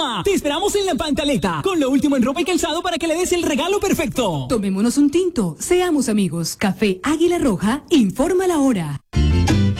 Soma. Te esperamos en La Pantaleta, con lo último en ropa y calzado para que le des el regalo perfecto. Tomémonos un tinto, seamos amigos. Café Águila Roja, informa la hora.